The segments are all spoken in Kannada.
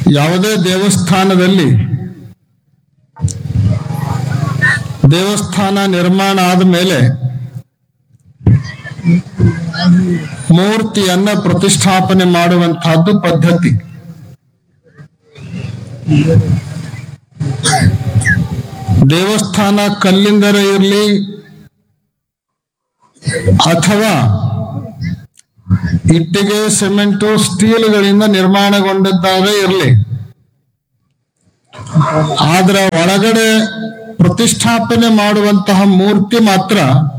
ಯಾವುದೇ ದೇವಸ್ಥಾನದಲ್ಲಿ ದೇವಸ್ಥಾನ ನಿರ್ಮಾಣ ಆದ ಮೇಲೆ ಮೂರ್ತಿಯನ್ನ ಪ್ರತಿಷ್ಠಾಪನೆ ಮಾಡುವಂತಹದ್ದು ಪದ್ಧತಿ. ದೇವಸ್ಥಾನ ಕಲ್ಲಿಂದರ ಇರಲಿ ಅಥವಾ ಇಟ್ಟಿಗೆ, ಸಿಮೆಂಟು, ಸ್ಟೀಲ್ಗಳಿಂದ ನಿರ್ಮಾಣಗೊಂಡಿದ್ದಾವೆ ಇರಲಿ, ಆದ್ರ ಒಳಗಡೆ ಪ್ರತಿಷ್ಠಾಪನೆ ಮಾಡುವಂತಹ ಮೂರ್ತಿ ಮಾತ್ರ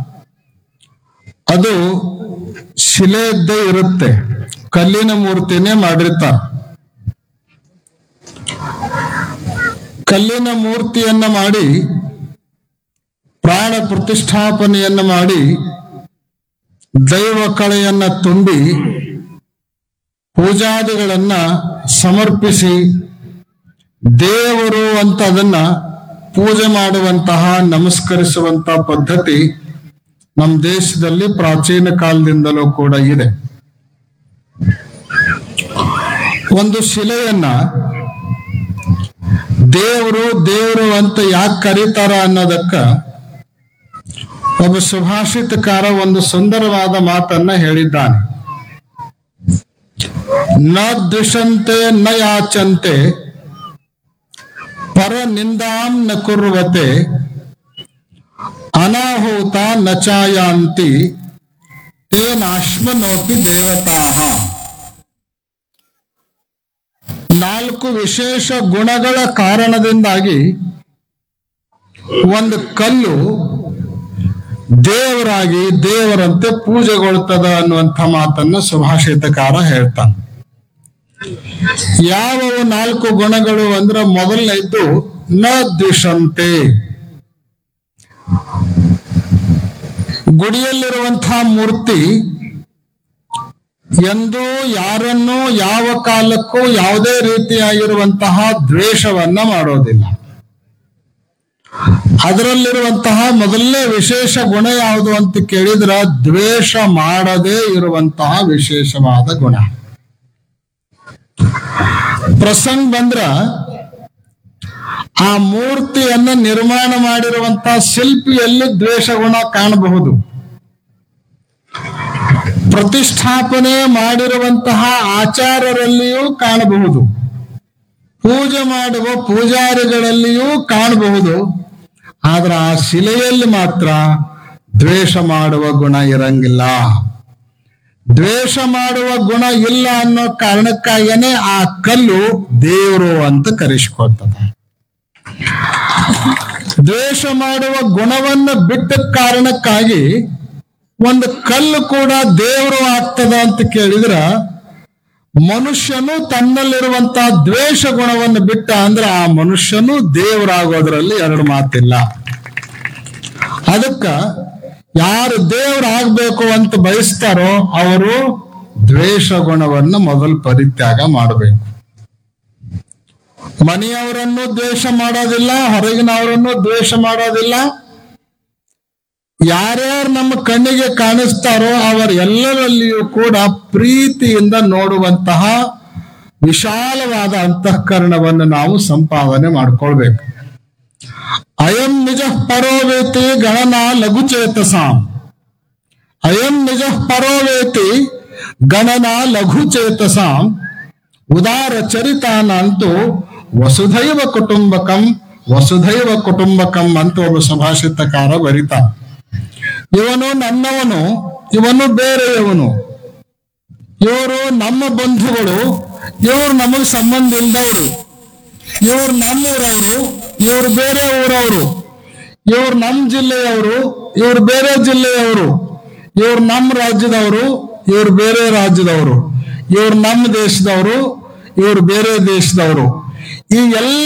ಅದು ಶಿಲೆಯದ್ದೇ ಇರುತ್ತೆ. ಕಲ್ಲಿನ ಮೂರ್ತಿನೇ ಮಾಡಿರ್ತಾರೆ. ಕಲ್ಲಿನ ಮೂರ್ತಿಯನ್ನ ಮಾಡಿ ಪ್ರಾಣ ಪ್ರತಿಷ್ಠಾಪನೆಯನ್ನ ಮಾಡಿ ದೈವ ಕಳೆಯನ್ನ ತುಂಬಿ ಪೂಜಾದಿಗಳನ್ನ ಸಮರ್ಪಿಸಿ ದೇವರು ಅಂತ ಅದನ್ನ ಪೂಜೆ ಮಾಡುವಂತಹ ನಮಸ್ಕರಿಸುವಂತಹ ಪದ್ಧತಿ ನಮ್ಮ ದೇಶದಲ್ಲಿ ಪ್ರಾಚೀನ ಕಾಲದಿಂದಲೂ ಕೂಡ ಇದೆ. ಒಂದು ಶಿಲೆಯನ್ನ ದೇವರು ದೇವರು ಅಂತ ಯಾಕೆ ಕರೀತಾರ ಅನ್ನೋದಕ್ಕ ಒಬ್ಬ ಸುಭಾಷಿತಕಾರ ಒಂದು ಸುಂದರವಾದ ಮಾತನ್ನ ಹೇಳಿದ್ದಾನೆ. ನ ದ್ವಿಷಂತೆ ನ ಯಾಚಂತೆ ಪರ ನಿಂದಾಂ ನ ಕುರ್ವತೆ ಅನಾಹೂತ ನ ಚಾಯಾಂತಿ ತೇನಾಶ್ಮನೋಪಿ ದೇವತಾಃ. 4 ವಿಶೇಷ ಗುಣಗಳ ಕಾರಣದಿಂದಾಗಿ ಒಂದು ಕಲ್ಲು ದೇವರಾಗಿ ದೇವರಂತೆ ಪೂಜೆಗೊಳ್ತದ ಅನ್ನುವಂಥ ಮಾತನ್ನ ಸುಭಾಷಿತಕಾರ ಹೇಳ್ತಾನೆ. ಯಾವ 4 ಗುಣಗಳು ಅಂದ್ರೆ ಮೊದಲನೇದ್ದು ನ ದ್ವಿಷಂತೆ. ಗುಡಿಯಲ್ಲಿರುವಂತಹ ಮೂರ್ತಿ ಎಂದೂ ಯಾರನ್ನೂ ಯಾವ ಕಾಲಕ್ಕೂ ಯಾವುದೇ ರೀತಿಯಾಗಿರುವಂತಹ ದ್ವೇಷವನ್ನ ಮಾಡೋದಿಲ್ಲ. ಅದರಲ್ಲಿರುವಂತಹ ಮೊದಲನೇ ವಿಶೇಷ ಗುಣ ಯಾವುದು ಅಂತ ಕೇಳಿದ್ರ ದ್ವೇಷ ಮಾಡದೇ ಇರುವಂತಹ ವಿಶೇಷವಾದ ಗುಣ. ಪ್ರಸಂಗ ಬಂದ್ರ ಆ ಮೂರ್ತಿಯನ್ನ ನಿರ್ಮಾಣ ಮಾಡಿರುವಂತಹ ಶಿಲ್ಪಿಯಲ್ಲಿ ದ್ವೇಷ ಗುಣ ಕಾಣಬಹುದು. ಪ್ರತಿಷ್ಠಾಪನೆ ಮಾಡಿರುವಂತಹ ಆಚಾರರಲ್ಲಿಯೂ ಕಾಣಬಹುದು. ಪೂಜೆ ಮಾಡುವ ಪೂಜಾರಿಗಳಲ್ಲಿಯೂ ಕಾಣಬಹುದು. ಆದ್ರೆ ಆ ಶಿಲೆಯಲ್ಲಿ ಮಾತ್ರ ದ್ವೇಷ ಮಾಡುವ ಗುಣ ಇರಂಗಿಲ್ಲ. ದ್ವೇಷ ಮಾಡುವ ಗುಣ ಇಲ್ಲ ಅನ್ನೋ ಕಾರಣಕ್ಕಾಗಿಯೇ ಆ ಕಲ್ಲು ದೇವರು ಅಂತ ಕರೆಸಿಕೊಳ್ತದೆ. ದ್ವೇಷ ಮಾಡುವ ಗುಣವನ್ನು ಬಿಟ್ಟ ಕಾರಣಕ್ಕಾಗಿ ಒಂದು ಕಲ್ಲು ಕೂಡ ದೇವರು ಆಗ್ತದ ಅಂತ ಕೇಳಿದ್ರ ಮನುಷ್ಯನು ತನ್ನಲ್ಲಿರುವಂತಹ ದ್ವೇಷ ಗುಣವನ್ನು ಬಿಟ್ಟ ಅಂದ್ರೆ ಆ ಮನುಷ್ಯನು ದೇವರಾಗೋದ್ರಲ್ಲಿ 2 ಮಾತಿಲ್ಲ. ಅದಕ್ಕ ಯಾರು ದೇವರಾಗಬೇಕು ಅಂತ ಬಯಸ್ತಾರೋ ಅವರು ದ್ವೇಷ ಗುಣವನ್ನು ಮೊದಲು ಪರಿತ್ಯಾಗ ಮಾಡಬೇಕು. ಮನೆಯವರನ್ನು ದ್ವೇಷ ಮಾಡೋದಿಲ್ಲ, ಹೊರಗಿನವರನ್ನು ದ್ವೇಷ ಮಾಡೋದಿಲ್ಲ. ಯಾರ್ಯಾರು ನಮ್ಮ ಕಣ್ಣಿಗೆ ಕಾಣಿಸ್ತಾರೋ ಅವರೆಲ್ಲರಲ್ಲಿಯೂ ಕೂಡ ಪ್ರೀತಿಯಿಂದ ನೋಡುವಂತಹ ವಿಶಾಲವಾದ ಅಂತಃಕರಣವನ್ನು ನಾವು ಸಂಪಾದನೆ ಮಾಡ್ಕೊಳ್ಬೇಕು. ಅಯಂ ನಿಜ ಪರೋವೇತಿ ಗಣನ ಲಘುಚೇತಸಾಂ. ಅಯಂ ನಿಜ ಪರೋವೇತಿ ಗಣನ ಲಘುಚೇತಸಾಂ ಉದಾರ ಚರಿತಾನಂತೂ ವಸುಧೈವ ಕುಟುಂಬಕಂ ವಸುಧೈವ ಕುಟುಂಬಕಂ ಅಂತ ಒಬ್ಬ ಸುಭಾಷಿತಕಾರ ಬರೀತಾನೆ. ಇವನು ನನ್ನವನು, ಇವನು ಬೇರೆಯವನು, ಇವರು ನಮ್ಮ ಬಂಧುಗಳು, ಇವರು ನಮಗೆ ಸಂಬಂಧ ಇಲ್ದವರು, ಇವ್ರು ನಮ್ಮೂರವರು, ಇವ್ರು ಬೇರೆ ಊರವರು, ಇವ್ರು ನಮ್ಮ ಜಿಲ್ಲೆಯವರು, ಇವ್ರು ಬೇರೆ ಜಿಲ್ಲೆಯವರು, ಇವ್ರು ನಮ್ಮ ರಾಜ್ಯದವರು, ಇವ್ರು ಬೇರೆ ರಾಜ್ಯದವರು, ಇವ್ರು ನಮ್ಮ ದೇಶದವರು, ಇವ್ರು ಬೇರೆ ದೇಶದವರು. ಈ ಎಲ್ಲ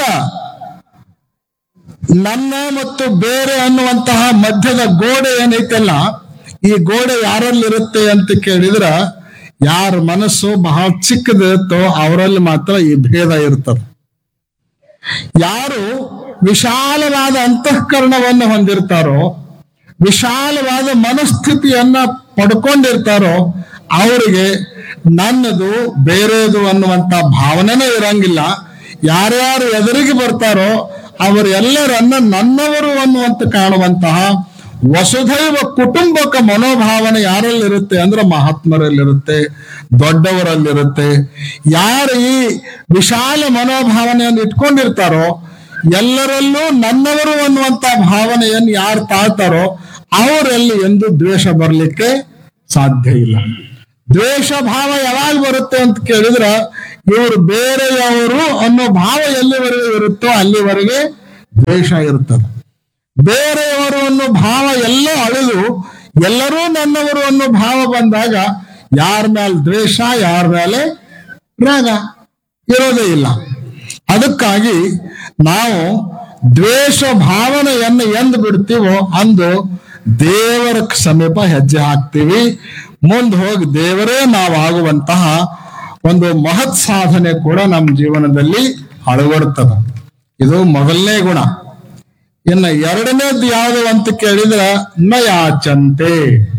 ನನ್ನ ಮತ್ತು ಬೇರೆ ಅನ್ನುವಂತಹ ಮಧ್ಯದ ಗೋಡೆ ಏನೈತಲ್ಲ, ಈ ಗೋಡೆ ಯಾರಲ್ಲಿರುತ್ತೆ ಅಂತ ಕೇಳಿದ್ರ ಯಾರ ಮನಸ್ಸು ಬಹಳ ಚಿಕ್ಕದಿರುತ್ತೋ ಅವರಲ್ಲಿ ಮಾತ್ರ ಈ ಭೇದ ಇರ್ತದೆ. ಯಾರು ವಿಶಾಲವಾದ ಅಂತಃಕರಣವನ್ನು ಹೊಂದಿರ್ತಾರೋ, ವಿಶಾಲವಾದ ಮನಸ್ಥಿತಿಯನ್ನ ಪಡ್ಕೊಂಡಿರ್ತಾರೋ ಅವರಿಗೆ ನನ್ನದು ಬೇರೆದು ಅನ್ನುವಂತ ಭಾವನೆನೇ ಇರಂಗಿಲ್ಲ. ಯಾರ್ಯಾರು ಎದುರಿಗೆ ಬರ್ತಾರೋ ಅವರೆಲ್ಲರನ್ನ ನನ್ನವರು ಅನ್ನುವಂತ ಕಾಣುವಂತಹ ವಸುಧೈವ ಕುಟುಂಬಕ ಮನೋಭಾವನೆ ಯಾರಲ್ಲಿರುತ್ತೆ ಅಂದ್ರೆ ಮಹಾತ್ಮರಲ್ಲಿರುತ್ತೆ, ದೊಡ್ಡವರಲ್ಲಿರುತ್ತೆ. ಯಾರು ಈ ವಿಶಾಲ ಮನೋಭಾವನೆಯನ್ನು ಇಟ್ಕೊಂಡಿರ್ತಾರೋ, ಎಲ್ಲರಲ್ಲೂ ನನ್ನವರು ಅನ್ನುವಂತ ಭಾವನೆಯನ್ನು ಯಾರು ತಾಳ್ತಾರೋ ಅವರಲ್ಲಿ ಎಂದು ದ್ವೇಷ ಬರಲಿಕ್ಕೆ ಸಾಧ್ಯ ಇಲ್ಲ. ದ್ವೇಷ ಭಾವ ಯಾವಾಗ ಬರುತ್ತೆ ಅಂತ ಕೇಳಿದ್ರ ಇವರು ಬೇರೆಯವರು ಅನ್ನೋ ಭಾವ ಎಲ್ಲಿವರೆಗೆ ಇರುತ್ತೋ ಅಲ್ಲಿವರೆಗೆ ದ್ವೇಷ ಇರ್ತದೆ. ಬೇರೆಯವರು ಅನ್ನೋ ಭಾವ ಎಲ್ಲ ಅಳಿದು ಎಲ್ಲರೂ ನನ್ನವರು ಅನ್ನೋ ಭಾವ ಬಂದಾಗ ಯಾರ ಮೇಲೆ ದ್ವೇಷ, ಯಾರ ಮೇಲೆ ರಾಗ ಇರೋದೇ ಇಲ್ಲ. ಅದಕ್ಕಾಗಿ ನಾವು ದ್ವೇಷ ಭಾವನೆಯನ್ನು ಎಂದು ಬಿಡ್ತೀವೋ ಅಂದು ದೇವರ ಸಮೀಪ ಹೆಜ್ಜೆ ಹಾಕ್ತೀವಿ. ಮುಂದೆ ಹೋಗಿ ದೇವರೇ ನಾವಾಗುವಂತಹ ಒಂದು ಮಹತ್ ಸಾಧನೆ ಕೂಡ ನಮ್ಮ ಜೀವನದಲ್ಲಿ ಅಳವಡ್ತದೆ. ಇದು ಮೊದಲನೇ ಗುಣ. ಇನ್ನು ಎರಡನೇದು ಯಾವುದು ಅಂತ ಕೇಳಿದ್ರ ನಯಾಚಂತೆ.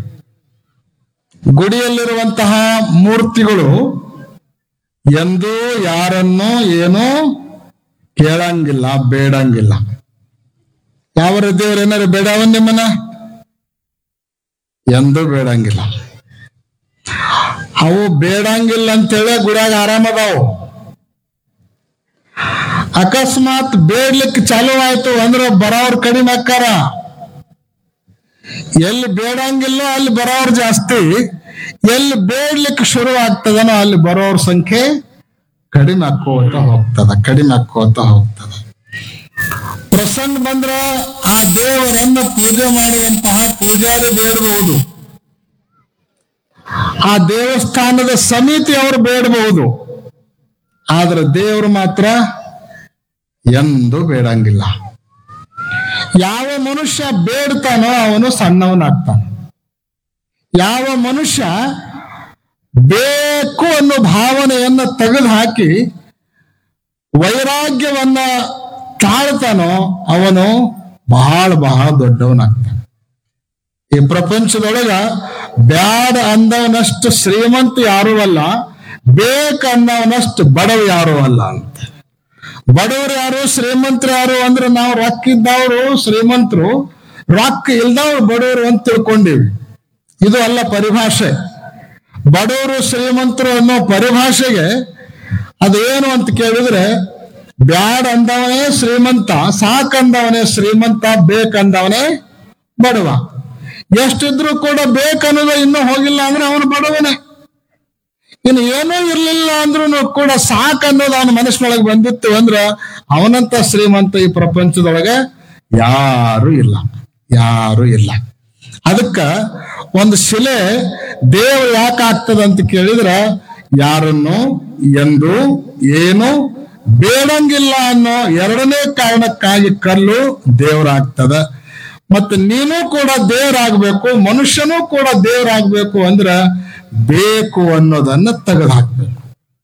ಗುಡಿಯಲ್ಲಿರುವಂತಹ ಮೂರ್ತಿಗಳು ಎಂದೂ ಯಾರನ್ನೂ ಏನೂ ಕೇಳಂಗಿಲ್ಲ, ಬೇಡಂಗಿಲ್ಲ. ಯಾವ ದೇವ್ರ ಏನಾರು ಬೇಡವ ನಿಮ್ಮನ್ನ? ಎಂದೂ ಬೇಡಂಗಿಲ್ಲ. ಅವು ಬೇಡಂಗಿಲ್ಲ ಅಂತೇಳಿ ಗುಡಿಯಾಗ ಆರಾಮದಾವು. ಅಕಸ್ಮಾತ್ ಬೇಡ್ಲಿಕ್ಕೆ ಚಾಲು ಆಯ್ತು ಅಂದ್ರೆ ಬರೋರು ಕಡಿಮೆ ಆಕ್ಕಾರ. ಎಲ್ಲಿ ಬೇಡಂಗಿಲ್ಲ ಅಲ್ಲಿ ಬರೋರು ಜಾಸ್ತಿ, ಎಲ್ಲಿ ಬೇಡ್ಲಿಕ್ಕೆ ಶುರು ಆಗ್ತದನೋ ಅಲ್ಲಿ ಬರೋರ್ ಸಂಖ್ಯೆ ಕಡಿಮೆ ಆಕ್ಕೋತ ಹೋಗ್ತದ. ಪ್ರಸಂಗ ಬಂದ್ರ ಆ ದೇವರನ್ನು ಪೂಜೆ ಮಾಡುವಂತಹ ಪೂಜಾರಿ ಬೇಡಬಹುದು, ಆ ದೇವಸ್ಥಾನದ ಸಮಿತಿ ಅವರು ಬೇಡಬಹುದು. ಆದ್ರೆ ದೇವರು ಮಾತ್ರ ಎಂದು ಬೇಡಂಗಿಲ್ಲ. ಯಾವ ಮನುಷ್ಯ ಬೇಡ್ತಾನೋ ಅವನು ಸಣ್ಣವನಾಗ್ತಾನೆ. ಯಾವ ಮನುಷ್ಯ ಬೇಕು ಅನ್ನೋ ಭಾವನೆಯನ್ನ ತೆಗೆದು ಹಾಕಿ ವೈರಾಗ್ಯವನ್ನ ತಾಳ್ತಾನೋ ಅವನು ಬಹಳ ಬಹಳ ದೊಡ್ಡವನಾಗ್ತಾನೆ. ಈ ಪ್ರಪಂಚದೊಳಗ ಬ್ಯಾಡ ಅಂದವನಷ್ಟು ಶ್ರೀಮಂತ ಯಾರೂ ಅಲ್ಲ, ಬೇಕನ್ನವನಷ್ಟು ಬಡವ ಯಾರೂ ಅಲ್ಲ ಅಂತ. ಬಡವರು ಯಾರು, ಶ್ರೀಮಂತರು ಯಾರು ಅಂದ್ರೆ ನಾವು ರೊಕ್ಕ ಇದ್ದವರು ಶ್ರೀಮಂತರು, ರೊಕ್ಕ ಇಲ್ದವ್ರು ಬಡವರು ಅಂತ ತಿಳ್ಕೊಂಡಿವಿ. ಇದು ಅಲ್ಲ ಪರಿಭಾಷೆ. ಬಡವರು ಶ್ರೀಮಂತರು ಅನ್ನೋ ಪರಿಭಾಷೆಗೆ ಅದೇನು ಅಂತ ಕೇಳಿದ್ರೆ ಬ್ಯಾಡ ಅಂದವನೇ ಶ್ರೀಮಂತ, ಸಾಕಂದವನೇ ಶ್ರೀಮಂತ, ಬೇಕಂದವನೇ ಬಡವ. ಎಷ್ಟಿದ್ರು ಕೂಡ ಬೇಕನ್ನೋದು ಇನ್ನೂ ಹೋಗಿಲ್ಲ ಅಂದ್ರೆ ಅವನು ಬಡವನೇ. ಇನ್ನು ಏನೂ ಇರ್ಲಿಲ್ಲ ಅಂದ್ರೂ ಕೂಡ ಸಾಕನ್ನೋದು ಅವನ ಮನಸ್ಸಿನೊಳಗೆ ಬಂದಿತ್ತು ಅಂದ್ರ ಅವನಂತ ಶ್ರೀಮಂತ ಈ ಪ್ರಪಂಚದೊಳಗೆ ಯಾರು ಇಲ್ಲ. ಅದಕ್ಕ ಒಂದು ಶಿಲೆ ದೇವರು ಯಾಕೆ ಆಗ್ತದ ಅಂತ ಕೇಳಿದ್ರ ಯಾರನ್ನು ಎಂದು ಏನು ಬೇಡಂಗಿಲ್ಲ ಅನ್ನೋ ಎರಡನೇ ಕಾರಣಕ್ಕಾಗಿ ಕಲ್ಲು ದೇವರಾಗ್ತದ. ಮತ್ತೆ ನೀನು ಕೂಡ ದೇವರಾಗಬೇಕು, ಮನುಷ್ಯನೂ ಕೂಡ ದೇವರಾಗಬೇಕು ಅಂದ್ರ ಬೇಕು ಅನ್ನೋದನ್ನ ತೆಗೆದುಹಾಕ್ಬೇಕು.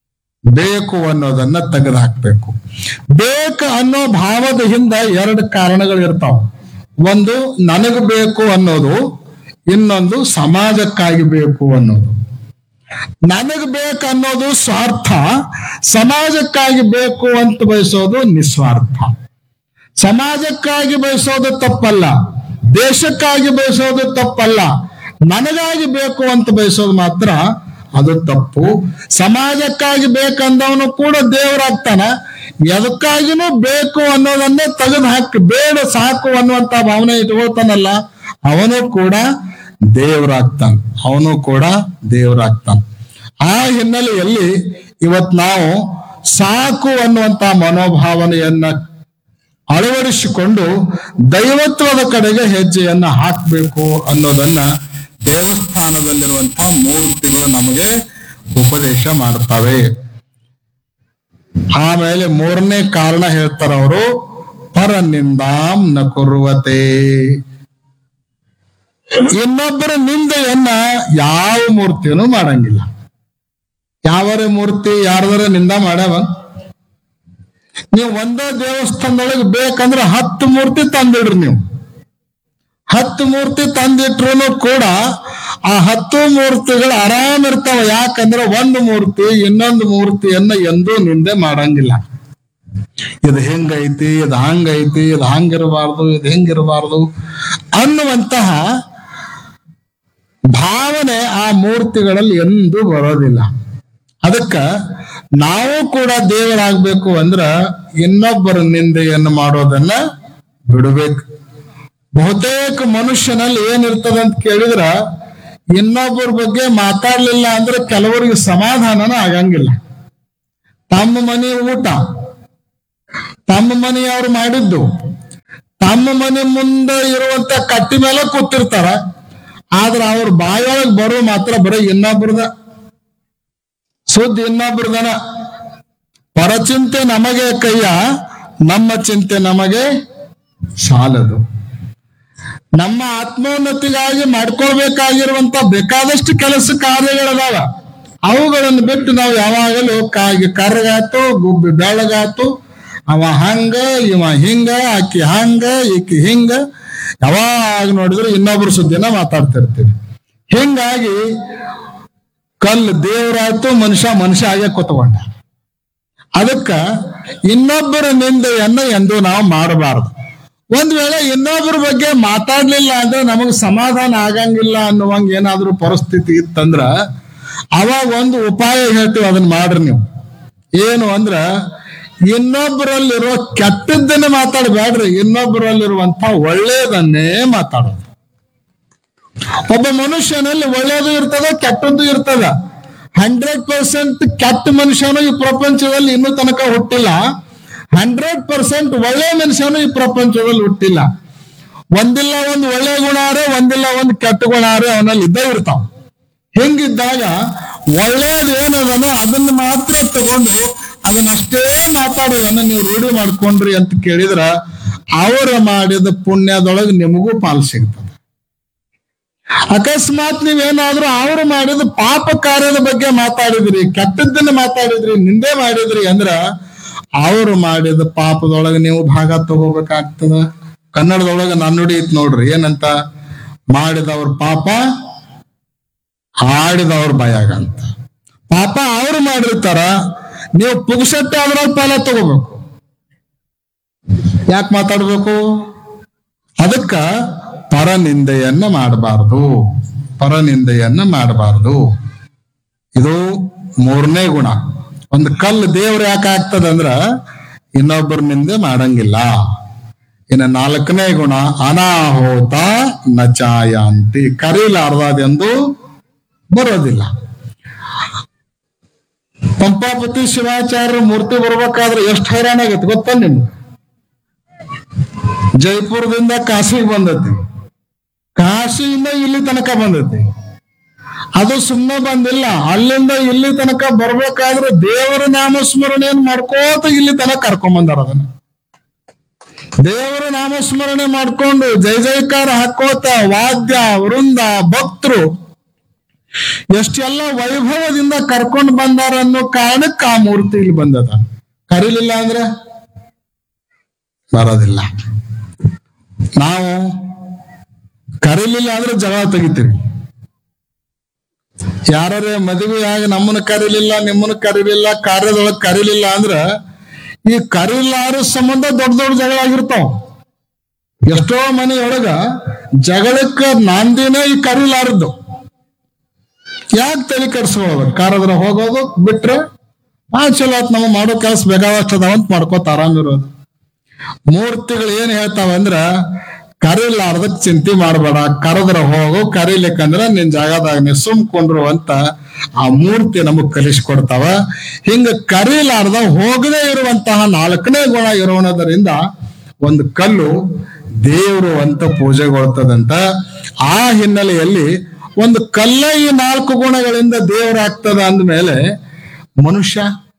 ಬೇಕು ಅನ್ನೋ ಭಾವದ ಹಿಂದ ಎರಡು ಕಾರಣಗಳು ಇರ್ತಾವ. ಒಂದು ನನಗೆ ಬೇಕು ಅನ್ನೋದು, ಇನ್ನೊಂದು ಸಮಾಜಕ್ಕಾಗಿ ಬೇಕು ಅನ್ನೋದು. ನನಗೆ ಬೇಕು ಅನ್ನೋದು ಸ್ವಾರ್ಥ, ಸಮಾಜಕ್ಕಾಗಿ ಬೇಕು ಅಂತ ಬಯಸೋದು ನಿಸ್ವಾರ್ಥ. ಸಮಾಜಕ್ಕಾಗಿ ಬಯಸೋದು ತಪ್ಪಲ್ಲ, ದೇಶಕ್ಕಾಗಿ ಬಯಸೋದು ತಪ್ಪಲ್ಲ. ನನಗಾಗಿ ಬೇಕು ಅಂತ ಬಯಸೋದು ಮಾತ್ರ ಅದು ತಪ್ಪು. ಸಮಾಜಕ್ಕಾಗಿ ಬೇಕಂದವನು ಕೂಡ ದೇವರಾಗ್ತಾನ. ಎದಕ್ಕಾಗಿನೂ ಬೇಕು ಅನ್ನೋದನ್ನೇ ತೆಗೆದು ಹಾಕಿ ಬೇಡ ಸಾಕು ಅನ್ನುವಂತ ಭಾವನೆ ಇಟ್ಕೊಳ್ತಾನಲ್ಲ ಅವನು ಕೂಡ ದೇವರಾಗ್ತಾನ. ಆ ಹಿನ್ನೆಲೆಯಲ್ಲಿ ಇವತ್ ನಾವು ಸಾಕು ಅನ್ನುವಂತ ಮನೋಭಾವನೆಯನ್ನ ಅಳವಡಿಸಿಕೊಂಡು ದೈವತ್ವದ ಕಡೆಗೆ ಹೆಜ್ಜೆಯನ್ನ ಹಾಕಬೇಕು ಅನ್ನೋದನ್ನ ದೇವಸ್ಥಾನದಲ್ಲಿರುವಂತಹ ಮೂರ್ತಿಗಳು ನಮಗೆ ಉಪದೇಶ ಮಾಡ್ತವೆ. ಆಮೇಲೆ ಮೂರನೇ ಕಾರಣ ಹೇಳ್ತಾರ ಅವರು, ಪರನಿಂದಾಂ ನ ಕುರ್ವತೆ. ಇನ್ನೊಬ್ಬರ ನಿಂದೆಯನ್ನ ಯಾವ ಮೂರ್ತಿಯನ್ನು ಮಾಡಂಗಿಲ್ಲ. ಯಾವರ ಮೂರ್ತಿ ಯಾರದರ ನಿಂದ ಮಾಡ್ಯಾವ? ನೀವು ಒಂದೇ ದೇವಸ್ಥಾನದೊಳಗೆ ಬೇಕಂದ್ರೆ 10 ಮೂರ್ತಿ ತಂದಿಡ್ರಿ. ನೀವು 10 ಮೂರ್ತಿ ತಂದಿಟ್ರು ಕೂಡ ಆ 10 ಮೂರ್ತಿಗಳು ಆರಾಮ್ ಇರ್ತಾವ. ಯಾಕಂದ್ರೆ ಒಂದು ಮೂರ್ತಿ ಇನ್ನೊಂದು ಮೂರ್ತಿಯನ್ನ ಎಂದೂ ನಿಂದೆ ಮಾಡಂಗಿಲ್ಲ. ಇದು ಹೆಂಗೈತಿ, ಇದು ಹಂಗೈತಿ, ಇದು ಹಂಗಿರಬಾರ್ದು, ಇದು ಹೆಂಗಿರಬಾರ್ದು ಅನ್ನುವಂತಹ ಭಾವನೆ ಆ ಮೂರ್ತಿಗಳಲ್ಲಿ ಎಂದೂ ಬರೋದಿಲ್ಲ. ಅದಕ್ಕ ನಾವು ಕೂಡ ದೇವರಾಗಬೇಕು ಅಂದ್ರ ಇನ್ನೊಬ್ಬರ ನಿಂದೆಯನ್ನು ಮಾಡೋದನ್ನ ಬಿಡಬೇಕು. ಬಹುತೇಕ ಮನುಷ್ಯನಲ್ಲಿ ಏನಿರ್ತದ ಅಂತ ಕೇಳಿದ್ರ, ಇನ್ನೊಬ್ಬರ ಬಗ್ಗೆ ಮಾತಾಡ್ಲಿಲ್ಲ ಅಂದ್ರೆ ಕೆಲವರಿಗೆ ಸಮಾಧಾನನ ಆಗಂಗಿಲ್ಲ. ತಮ್ಮ ಮನೆ ಊಟ, ತಮ್ಮ ಮನೆಯವ್ರು ಮಾಡಿದ್ದು, ತಮ್ಮ ಮನೆ ಮುಂದೆ ಇರುವಂತ ಕಟ್ಟಿ ಮೇಲೆ ಕೂತಿರ್ತಾರ. ಆದ್ರೆ ಅವ್ರ ಬಾಯೊಳಗೆ ಬರೋ ಮಾತ್ರ ಬರೀ ಇನ್ನೊಬ್ರದ ಸುದ್ದಿ, ಇನ್ನೊಬ್ರದನ. ಪರಚಿಂತೆ ನಮಗೆ ಕೈಯ, ನಮ್ಮ ಚಿಂತೆ ನಮಗೆ ಸಾಲದು. ನಮ್ಮ ಆತ್ಮೋನ್ನತಿಗಾಗಿ ಮಾಡ್ಕೊಳ್ಬೇಕಾಗಿರುವಂತ ಬೇಕಾದಷ್ಟು ಕೆಲಸ ಕಾರ್ಯಗಳದಾವ. ಅವುಗಳನ್ನು ಬಿಟ್ಟು ನಾವು ಯಾವಾಗಲೂ ಕರ್ಗಾತು, ಗುಬ್ಬಿ ಬೆಳಗಾತು, ಅವ ಹಂಗ, ಇವ ಹಿಂಗ, ಆಕಿ ಹಂಗ, ಈಕಿ ಹಿಂಗ, ಯಾವಾಗ ನೋಡಿದ್ರು ಇನ್ನೊಬ್ರ ಸುದ್ದಿನ ಮಾತಾಡ್ತಿರ್ತೀವಿ. ಹಿಂಗಾಗಿ ಕಲ್ಲು ದೇವರಾಯ್ತು, ಮನುಷ್ಯ ಆಗೇ ಕೂತ್ಕೊಂಡ. ಅದಕ್ಕ ಇನ್ನೊಬ್ಬರ ನಿಂದೆಯನ್ನ ಎಂದು ನಾವು ಮಾಡಬಾರದು. ಒಂದ್ ವೇಳೆ ಇನ್ನೊಬ್ಬರ ಬಗ್ಗೆ ಮಾತಾಡ್ಲಿಲ್ಲ ಅಂದ್ರೆ ನಮಗ್ ಸಮಾಧಾನ ಆಗಂಗಿಲ್ಲ ಅನ್ನುವಂಗ ಏನಾದ್ರೂ ಪರಿಸ್ಥಿತಿ ಇತ್ತಂದ್ರ ಅವಾಗ ಒಂದು ಉಪಾಯ ಹೇಳ್ತೀವಿ, ಅದನ್ನ ಮಾಡ್ರಿ ನೀವು. ಏನು ಅಂದ್ರ, ಇನ್ನೊಬ್ಬರಲ್ಲಿರುವ ಕೆಟ್ಟದ್ದನ್ನೇ ಮಾತಾಡಬೇಡ್ರಿ, ಇನ್ನೊಬ್ಬರಲ್ಲಿರುವಂತ ಒಳ್ಳೇದನ್ನೇ ಮಾತಾಡೋದು. ಒಬ್ಬ ಮನುಷ್ಯನಲ್ಲಿ ಒಳ್ಳೇದು ಇರ್ತದ, ಕೆಟ್ಟದ್ದು ಇರ್ತದ. 100% ಕೆಟ್ಟ ಮನುಷ್ಯನು ಈ ಪ್ರಪಂಚದಲ್ಲಿ ಇನ್ನೂ ತನಕ ಹುಟ್ಟಿಲ್ಲ. 100% ಒಳ್ಳೆ ಮನುಷ್ಯನು ಈ ಪ್ರಪಂಚದಲ್ಲಿ ಹುಟ್ಟಿಲ್ಲ. ಒಂದಿಲ್ಲ ಒಂದು ಒಳ್ಳೆ ಗುಣಾರೆ, ಒಂದಿಲ್ಲ ಒಂದು ಕೆಟ್ಟ ಗುಣಾರೆ ಅವನಲ್ಲಿ ಇದ್ದೇ ಇರ್ತಾವ. ಹಿಂಗಿದ್ದಾಗ ಒಳ್ಳೇದು ಏನದನೋ ಅದನ್ನ ಮಾತ್ರ ತಗೊಂಡು ಅದನ್ನಷ್ಟೇ ಮಾತಾಡೋದನ್ನ ನೀವು ರೂಢಿ ಮಾಡ್ಕೊಂಡ್ರಿ ಅಂತ ಕೇಳಿದ್ರ ಅವರು ಮಾಡಿದ ಪುಣ್ಯದೊಳಗೆ ನಿಮಗೂ ಪಾಲು ಸಿಗ್ತದೆ. ಅಕಸ್ಮಾತ್ ನೀವೇನಾದ್ರೂ ಅವರು ಮಾಡಿದ ಪಾಪ ಕಾರ್ಯದ ಬಗ್ಗೆ ಮಾತಾಡಿದ್ರಿ, ಕೆಟ್ಟದ್ದನ್ನ ಮಾತಾಡಿದ್ರಿ, ನಿಂದೆ ಮಾಡಿದ್ರಿ ಅಂದ್ರ ಅವರು ಮಾಡಿದ ಪಾಪದೊಳಗೆ ನೀವು ಭಾಗ ತಗೋಬೇಕಾಗ್ತದ. ಕನ್ನಡದೊಳಗೆ ನಾನುಡಿ ಐತ್ ನೋಡ್ರಿ, ಏನಂತ? ಮಾಡಿದವ್ರ ಪಾಪ ಆಡಿದವ್ರ ಭಯಾಗ ಅಂತ. ಪಾಪ ಅವ್ರು ಮಾಡಿರ್ತಾರ, ನೀವು ಪುಗ್ಸಟ್ಟೆ ಅದ್ರಲ್ಲಿ ಪಾಲ ತಗೋಬೇಕು. ಯಾಕೆ ಮಾತಾಡ್ಬೇಕು? ಅದಕ್ಕ ಪರನಿಂದೆಯನ್ನ ಮಾಡಬಾರ್ದು, ಪರನಿಂದೆಯನ್ನ ಮಾಡಬಾರ್ದು. ಇದು 3ನೇ ಗುಣ. ಒಂದು ಕಲ್ಲು ದೇವ್ರು ಯಾಕೆ ಆಗ್ತದಂದ್ರ ಇನ್ನೊಬ್ಬರ ನಿಂದೆ ಮಾಡಂಗಿಲ್ಲ. ಇನ್ನು 4ನೇ ಗುಣ, ಅನಾಹೋತ ನಚಾಯಾಂತಿ, ಕರೀಲಾರ್ದದೆಂದು ಬರೋದಿಲ್ಲ. ಪಂಪಾಪತಿ ಶಿವಾಚಾರ್ಯರ ಮೂರ್ತಿ ಬರ್ಬೇಕಾದ್ರೆ ಎಷ್ಟು ಹೈರಾಣ ಆಗತ್ತೆ ಗೊತ್ತ ನಿಮ್ಗೆ? ಜೈಪುರದಿಂದ ಕಾಶಿಗೆ ಬಂದತಿ, ಕಾಶಿಯಿಂದ ಇಲ್ಲಿ ತನಕ ಬಂದತಿ. ಅದು ಸುಮ್ಮನೆ ಬಂದಿಲ್ಲ, ಅಲ್ಲಿಂದ ಇಲ್ಲಿ ತನಕ ಬರ್ಬೇಕಾದ್ರೆ ದೇವರ ನಾಮಸ್ಮರಣೆಯನ್ನು ಮಾಡ್ಕೋತ ಇಲ್ಲಿ ತನಕ ಕರ್ಕೊಂಡ್ ಬಂದಾರ. ಅದನ್ನ ದೇವರ ನಾಮಸ್ಮರಣೆ ಮಾಡ್ಕೊಂಡು ಜೈ ಜೈಕಾರ ಹಾಕೋತ ವಾದ್ಯ ವೃಂದ ಭಕ್ತರು ಎಷ್ಟೆಲ್ಲ ವೈಭವದಿಂದ ಕರ್ಕೊಂಡು ಬಂದಾರ ಅನ್ನೋ ಕಾರಣಕ್ಕೆ ಆ ಮೂರ್ತಿ ಇಲ್ಲಿ ಬಂದದ. ಕರೀಲಿಲ್ಲ ಅಂದ್ರೆ ಬರೋದಿಲ್ಲ. ನಾವು ಕರೀಲಿಲ್ಲ ಅಂದ್ರೆ ಜಗಳ ತೆಗಿತೀವಿ. ಯಾರೇ ಮದುವೆಯಾಗಿ ನಮ್ಮನ್ನ ಕರೀಲಿಲ್ಲ, ನಿಮ್ಮನ್ನ ಕರೀಲಿಲ್ಲ, ಕಾರ್ಯದೊಳಗೆ ಕರೀಲಿಲ್ಲ ಅಂದ್ರ ಈ ಕರೀಲಾರ ಸಂಬಂಧ ದೊಡ್ಡ ದೊಡ್ಡ ಜಗಳ ಆಗಿರ್ತಾವ. ಎಷ್ಟೋ ಮನೆಯೊಳಗ ಜಗಳಕ್ಕ ನಾಂದಿನೇ ಈ ಕರೀಲಾರದ್ದು. ಯಾಕೆ ತಲೆ ಕೆಡ್ಸ್ಕೊಳ್ಳೋದು? ಕಾರದ್ರ ಹೋಗೋದು ಬಿಟ್ರೆ ಚಲೋ ಆತ್, ನಮ್ಮ ಮಾಡೋ ಕೆಲಸ ಬೇಕಾದಷ್ಟು ಅದಾವಂತ ಮಾಡ್ಕೋತ ಆರಾಮಿರೋದು. ಮೂರ್ತಿಗಳು ಏನ್ ಹೇಳ್ತಾವಂದ್ರ ಕರೀಲಾರ್ದಕ್ ಚಿಂತೆ ಮಾಡಬೇಡ, ಕರೆದ್ರ ಹೋಗು, ಕರೀಲಿಕ್ಕಂದ್ರ ನಿನ್ ಜಾಗದಾಗ ನೀ ಸುಮ್ಕೊಂಡ್ರು ಅಂತ ಆ ಮೂರ್ತಿ ನಮಗ್ ಕಲಿಸ್ಕೊಡ್ತಾವ. ಹಿಂಗ ಕರೀಲಾರ್ದ ಹೋಗದೆ ಇರುವಂತಹ 4ನೇ ಗುಣ ಇರೋಣದರಿಂದ ಒಂದು ಕಲ್ಲು ದೇವರು ಅಂತ ಪೂಜೆಗೊಳ್ತದಂತ. ಆ ಹಿನ್ನೆಲೆಯಲ್ಲಿ ಒಂದು ಕಲ್ಲ ಈ 4 ಗುಣಗಳಿಂದ ದೇವರಾಗ್ತದ ಅಂದ್ಮೇಲೆ ಮನುಷ್ಯ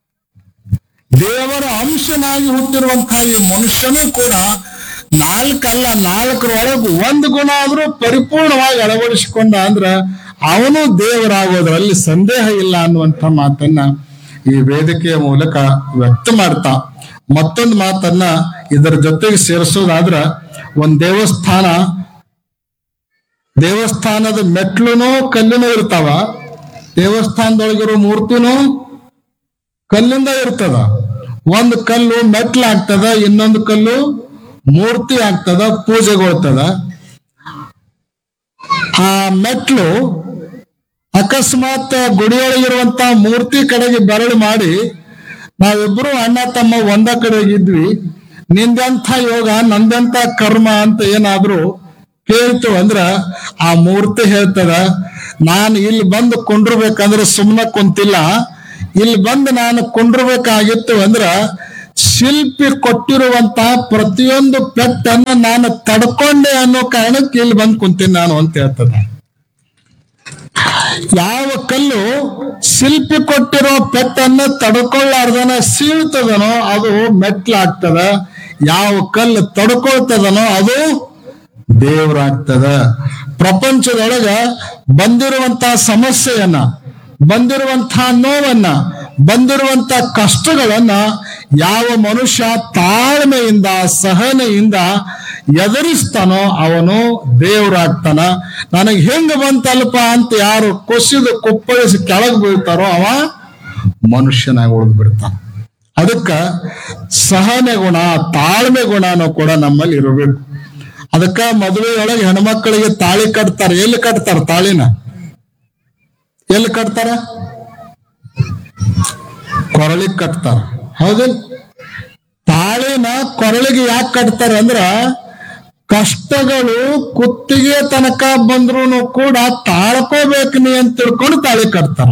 ದೇವರ ಅಂಶನಾಗಿ ಹುಟ್ಟಿರುವಂತಹ ಈ ಮನುಷ್ಯನೂ ಕೂಡ 4 ಅಲ್ಲ, 4ರೊಳಗೆ 1 ಗುಣ ಆದ್ರೂ ಪರಿಪೂರ್ಣವಾಗಿ ಅಳವಡಿಸಿಕೊಂಡ ಅಂದ್ರ ಅವನು ದೇವರಾಗೋದ್ರಲ್ಲಿ ಸಂದೇಹ ಇಲ್ಲ ಅನ್ನುವಂಥ ಮಾತನ್ನ ಈ ವೇದಿಕೆಯ ಮೂಲಕ ವ್ಯಕ್ತ ಮಾಡ್ತಾ, ಮತ್ತೊಂದು ಮಾತನ್ನ ಇದರ ಜೊತೆಗೆ ಸೇರಿಸೋದಾದ್ರ, ಒಂದ್ ದೇವಸ್ಥಾನದ ಮೆಟ್ಲುನೂ ಕಲ್ಲಿನೂ ಇರ್ತಾವ, ದೇವಸ್ಥಾನದೊಳಗಿರೋ ಮೂರ್ತಿನೂ ಕಲ್ಲಿಂದ ಇರ್ತದ. ಒಂದು ಕಲ್ಲು ಮೆಟ್ಲಾಗ್ತದ, ಇನ್ನೊಂದು ಕಲ್ಲು ಮೂರ್ತಿ ಆಗ್ತದ, ಪೂಜೆಗೊಳ್ತದ. ಆ ಮೆಟ್ಲು ಅಕಸ್ಮಾತ್ ಗುಡಿಯೊಳಗಿರುವಂತ ಮೂರ್ತಿ ಕಡೆಗೆ ಬೆರಳು ಮಾಡಿ, ನಾವಿಬ್ರು ಅಣ್ಣ ತಮ್ಮ ಒಂದ ಕಡೆಗಿದ್ವಿ, ನಿಂದೆಂಥ ಯೋಗ ನಂದೆಂಥ ಕರ್ಮ ಅಂತ ಏನಾದ್ರು ಕೇಳ್ತು ಅಂದ್ರ ಆ ಮೂರ್ತಿ ಹೇಳ್ತದ, ನಾನು ಇಲ್ಲಿ ಬಂದು ಕುಂಡ್ರಬೇಕಂದ್ರೆ ಸುಮ್ಮನೆ ಕುಂತಿಲ್ಲ, ಇಲ್ಲಿ ಬಂದು ನಾನು ಕುಂಡ್ರಬೇಕಾಗಿತ್ತು ಅಂದ್ರ ಶಿಲ್ಪಿ ಕೊಟ್ಟಿರುವಂತ ಪ್ರತಿಯೊಂದು ಪೆಟ್ಟನ್ನ ನಾನು ತಡ್ಕೊಂಡೆ ಅನ್ನೋ ಕಾರಣಕ್ಕೆ ಇಲ್ಲಿ ಬಂದು ಕುಂತೀನಿ ನಾನು ಅಂತ ಹೇಳ್ತದ. ಯಾವ ಕಲ್ಲು ಶಿಲ್ಪಿ ಕೊಟ್ಟಿರೋ ಪೆಟ್ಟನ್ನ ತಡ್ಕೊಳ್ಳಾರ್ದನ ಸೀಳ್ತದನೋ ಅದು ಮೆಟ್ಲಾಗ್ತದ, ಯಾವ ಕಲ್ಲು ತಡ್ಕೊಳ್ತದನೋ ಅದು ದೇವ್ರಾಗ್ತದ. ಪ್ರಪಂಚದೊಳಗ ಬಂದಿರುವಂತ ಸಮಸ್ಯೆಯನ್ನ, ಬಂದಿರುವಂತ ನೋವನ್ನ, ಬಂದಿರುವಂತ ಕಷ್ಟಗಳನ್ನ ಯಾವ ಮನುಷ್ಯ ತಾಳ್ಮೆಯಿಂದ ಸಹನೆಯಿಂದ ಎದುರಿಸ್ತಾನೋ ಅವನು ದೇವ್ರಾಗ್ತಾನ. ನನಗೆ ಹೆಂಗ ಬಂತಲ್ಪ ಅಂತ ಯಾರು ಕುಸಿದು ಕುಪ್ಪಳಿಸಿ ಕೆಳಗೆ ಬೀಳ್ತಾರೋ ಅವ ಮನುಷ್ಯನಾಗಿ ಉಳಿದು ಬಿಡ್ತಾನ. ಅದಕ್ಕ ಸಹನೆ ಗುಣ, ತಾಳ್ಮೆ ಗುಣನೂ ಕೂಡ ನಮ್ಮಲ್ಲಿ ಇರಬೇಕು. ಅದಕ್ಕ ಮದುವೆಯೊಳಗೆ ಹೆಣ್ಮಕ್ಳಿಗೆ ತಾಳಿ ಕಟ್ತಾರೆ. ಎಲ್ಲಿ ಕಟ್ತಾರ ತಾಳಿನ? ಎಲ್ಲಿ ಕಟ್ತಾರ? ಕೊರಳಿಗೆ ಕಟ್ತಾರ, ಹೌದಿಲ್ಲ? ತಾಳಿನ ಕೊರಳಿಗೆ ಯಾಕೆ ಕಟ್ತಾರೆ ಅಂದ್ರ ಕಷ್ಟಗಳು ಕುತ್ತಿಗೆ ತನಕ ಬಂದ್ರು ಕೂಡ ತಾಳ್ಕೋಬೇಕು ನೀ ಅಂತ ತಿಳ್ಕೊಂಡು ತಾಳಿ ಕಟ್ತಾರ.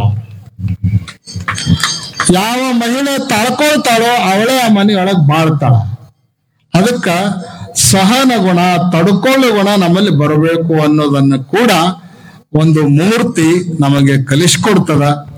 ಯಾವ ಮಹಿಳೆ ತಾಳ್ಕೊಳ್ತಾಳೋ ಅವಳೇ ಆ ಮನೆಯೊಳಗೆ ಬಾಳ್ತಾಳ. ಅದಕ್ಕ ಸಹನ ಗುಣ, ತಡ್ಕೊಳ್ಳೋ ಗುಣ ನಮ್ಮಲ್ಲಿ ಬರಬೇಕು ಅನ್ನೋದನ್ನ ಕೂಡ ಒಂದು ಮೂರ್ತಿ ನಮಗೆ ಕಲಿಸ್ಕೊಡ್ತದ.